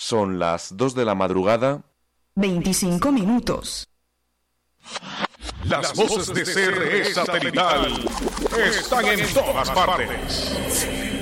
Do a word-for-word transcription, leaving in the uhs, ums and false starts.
Son las dos de la madrugada. veinticinco minutos. Las voces de C R E Satelital están en todas partes.